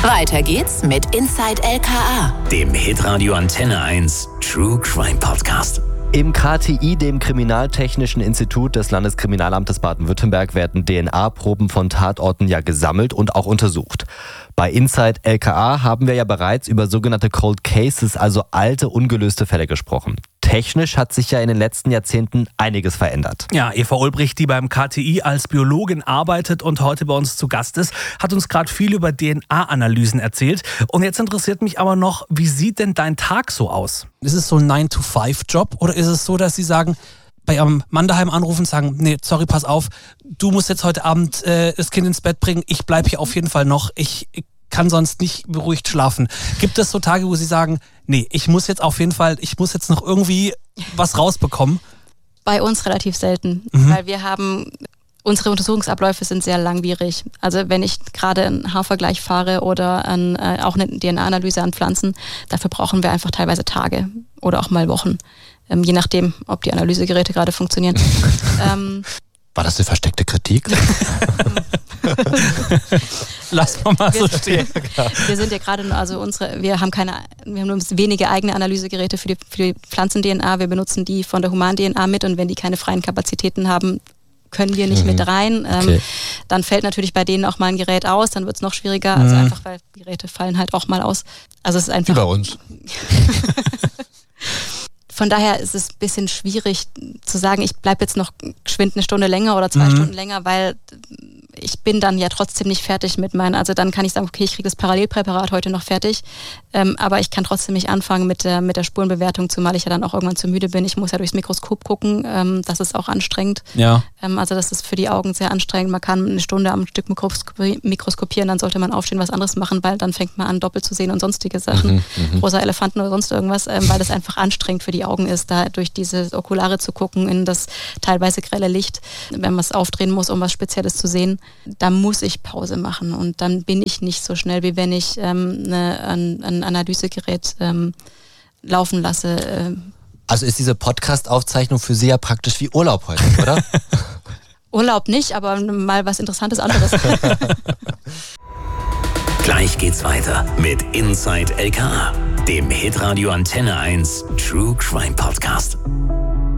Weiter geht's mit Inside LKA, dem Hitradio Antenne 1 True Crime Podcast. Im KTI, dem Kriminaltechnischen Institut des Landeskriminalamtes Baden-Württemberg, werden DNA-Proben von Tatorten ja gesammelt und auch untersucht. Bei Inside LKA haben wir ja bereits über sogenannte Cold Cases, also alte, ungelöste Fälle gesprochen. Technisch hat sich ja in den letzten Jahrzehnten einiges verändert. Ja, Eva Ulbricht, die beim KTI als Biologin arbeitet und heute bei uns zu Gast ist, hat uns gerade viel über DNA-Analysen erzählt. Und jetzt interessiert mich aber noch, wie sieht denn dein Tag so aus? Ist es so ein 9-to-5-Job oder ist es so, dass Sie sagen, bei Ihrem Mann daheim anrufen und sagen, nee, sorry, pass auf, du musst jetzt heute Abend das Kind ins Bett bringen, ich bleibe hier auf jeden Fall noch, ich kann sonst nicht beruhigt schlafen. Gibt es so Tage, wo Sie sagen, nee, ich muss jetzt noch irgendwie was rausbekommen? Bei uns relativ selten, weil unsere Untersuchungsabläufe sind sehr langwierig. Also wenn ich gerade einen Haarvergleich fahre oder auch eine DNA-Analyse an Pflanzen, dafür brauchen wir einfach teilweise Tage oder auch mal Wochen. Je nachdem, ob die Analysegeräte gerade funktionieren. War das eine versteckte Kritik? Lass mal so stehen. Wir sind ja gerade, wir haben nur wenige eigene Analysegeräte für die Pflanzen-DNA. Wir benutzen die von der Human-DNA mit und wenn die keine freien Kapazitäten haben, können wir nicht mit rein. Okay. Dann fällt natürlich bei denen auch mal ein Gerät aus, dann wird es noch schwieriger. Also einfach, weil Geräte fallen halt auch mal aus. Also es ist einfach. Wie bei uns. Von daher ist es ein bisschen schwierig zu sagen, ich bleibe jetzt noch geschwind eine Stunde länger oder 2 Stunden länger, weil ich bin dann ja trotzdem nicht fertig mit meinen, also dann kann ich sagen, okay, ich kriege das Parallelpräparat heute noch fertig, aber ich kann trotzdem nicht anfangen mit der Spurenbewertung, zumal ich ja dann auch irgendwann zu müde bin. Ich muss ja durchs Mikroskop gucken, das ist auch anstrengend. Ja. Also das ist für die Augen sehr anstrengend. Man kann eine Stunde am Stück mikroskopieren, dann sollte man aufstehen, was anderes machen, weil dann fängt man an, doppelt zu sehen und sonstige Sachen, rosa Elefanten oder sonst irgendwas, weil das einfach anstrengend für die Augen ist, da durch diese Okulare zu gucken, in das teilweise grelle Licht, wenn man es aufdrehen muss, um was Spezielles zu sehen. Da muss ich Pause machen und dann bin ich nicht so schnell, wie wenn ich ein Analysegerät laufen lasse. Also ist diese Podcast-Aufzeichnung für Sie ja praktisch wie Urlaub heute, oder? Urlaub nicht, aber mal was Interessantes anderes. Gleich geht's weiter mit Inside LKA, dem Hitradio Antenne 1 True Crime Podcast.